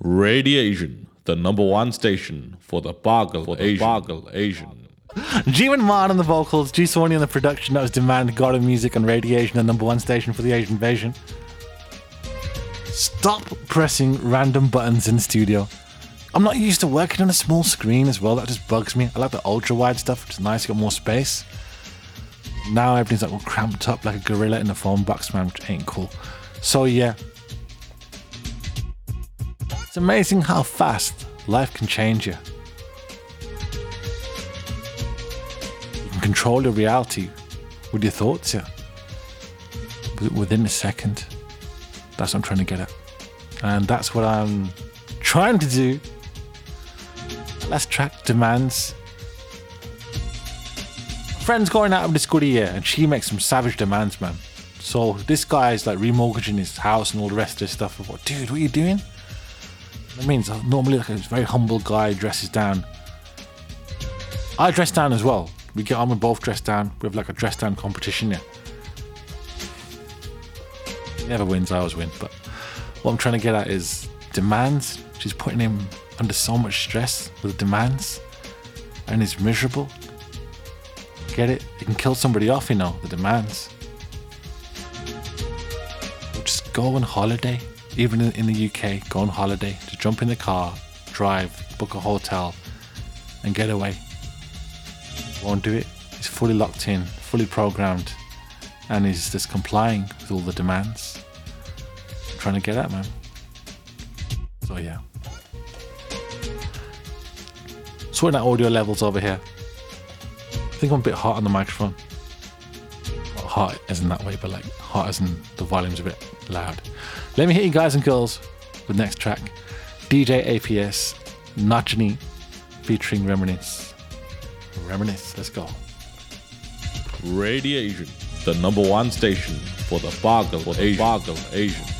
Radiation, the number one station for the Bargle Asian. G-Man Martin on the vocals, G Sony on the production. That was Demand, God of Music, and Radiation, the number one station for the Asian invasion. Stop pressing random buttons in the studio. I'm not used to working on a small screen as well. That just bugs me. I like the ultra wide stuff, which is nice. You got more space. Now everything's like all cramped up like a gorilla in a phone box, man, which ain't cool. So yeah, it's amazing how fast life can change you. You can control your reality with your thoughts, yeah. Within a second. That's what I'm trying to get at. And that's what I'm trying to do. Last track, Demands. Friend's going out of this goodie here, and she makes some savage demands, man. So this guy's like remortgaging his house and all the rest of this stuff. I thought, dude, what are you doing? That means normally like a very humble guy dresses down. I dress down as well. We get on, we both dress down. We have like a dress down competition, yeah. He never wins, I always win. But what I'm trying to get at is demands. She's putting him under so much stress with demands, and he's miserable. Get it? You can kill somebody off, you know, the demands. Or just go on holiday, even in the UK, go on holiday, just jump in the car, drive, book a hotel, and get away. Won't do it. He's fully locked in, fully programmed, and he's just complying with all the demands. I'm trying to get at, man. So yeah. Sorting out audio levels over here. I think I'm a bit hot on the microphone. Not hot as in that way, but like hot as in the volume's a bit loud. Let me hit you guys and girls with the next track. DJ APS, Najni, featuring Reminisce. Let's go. Radiation, the number one station for the Bargle Asian.